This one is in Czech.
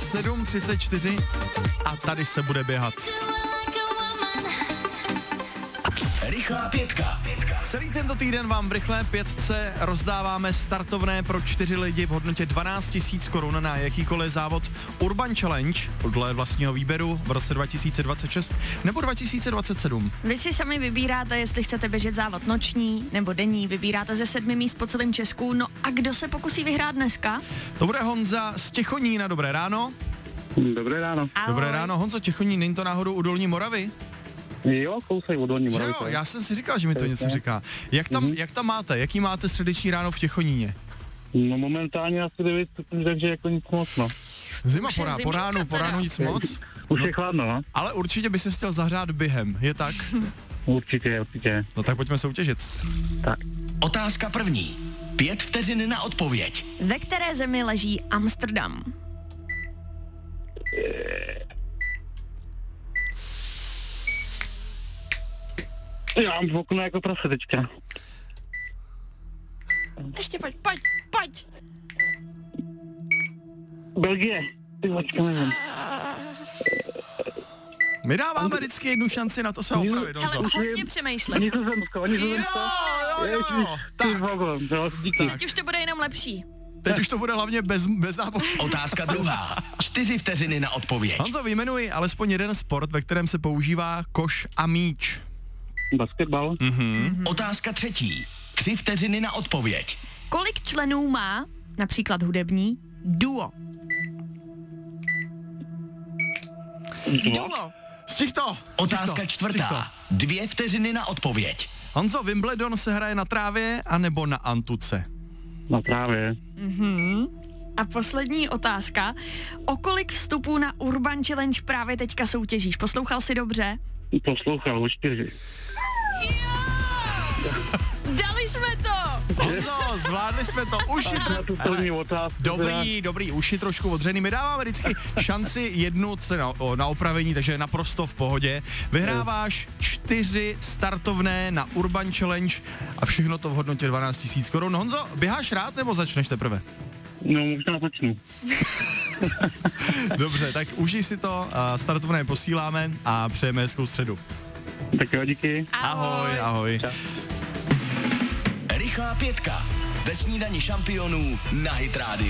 7:34 a tady se bude běhat. Rychlá pětka. Celý tento týden vám v Rychlé pětce rozdáváme startovné pro 4 lidi v hodnotě 12 000 korun na jakýkoliv závod Urban Challenge podle vlastního výběru v roce 2026 nebo 2027. Vy si sami vybíráte, jestli chcete běžet závod noční nebo denní, vybíráte ze 7 míst po celém Česku. No a kdo se pokusí vyhrát dneska? To bude Honza z Těchonína, dobré ráno. Dobré ráno. Ahoj. Dobré ráno, Honzo, Těchonín, není to náhodou u Dolní Moravy? Jo, kousek od Dolní Moravy. Jo, já jsem si říkal, že mi to něco říká. Jak tam máte? Jaký máte středeční ráno v Těchoníně? No momentálně asi 9 stupňů, takže jako nic moc, no. Zima Už je po ránu teda. nic moc? Už je chladno, no. Ale určitě by se chtěl zahřát během, je tak? Určitě. No tak pojďme soutěžit. Tak. Otázka první. 5 vteřin na odpověď. Ve které zemi leží Amsterdam? Já mám v oknu jako prase teďka. Ještě pojď. Belgie. Ty vačka, nevím. My dáváme vždycky jednu šanci na to se opravit, Hele, Honzo. hodně přemýšlej. Nizozemsko. Jo. Ty Tak, vogo, jo, díky. Teď už to bude jenom lepší. teď už to bude hlavně bez nápověd. Otázka druhá. 4 vteřiny na odpověď. Honzo, vyjmenuj alespoň jeden sport, ve kterém se používá koš a míč. Basketbal. Otázka třetí. 3 vteřiny na odpověď. Kolik členů má, například hudební, duo? Duo. Stih to. Otázka čtvrtá. 2 vteřiny na odpověď. Honzo, Wimbledon se hraje na trávě anebo na antuce? No právě. A poslední otázka. O kolik vstupů na Urban Challenge právě teďka soutěžíš? Poslouchal jsi dobře? Poslouchal, o 4. Dali jsme to! Honzo, zvládli jsme to. Uši Na tu první otázku. Dobrý, uši trošku odřený. My dáváme vždycky šanci jednu na opravení, takže naprosto v pohodě. Vyhráváš 4 startovné na Urban Challenge a všechno to v hodnotě 12 000 korun. Honzo, běháš rád nebo začneš teprve? No možná začnu. Dobře, tak užij si to, startovné posíláme a přejeme hezkou středu. Tak jo, díky. Ahoj. Rychlá pětka. Ve snídani šampionů na Hit Radio.